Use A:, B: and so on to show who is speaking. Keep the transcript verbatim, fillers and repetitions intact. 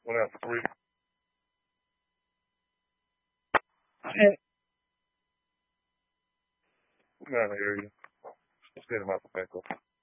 A: One out for three. Get out of the area. Let's get him out the back.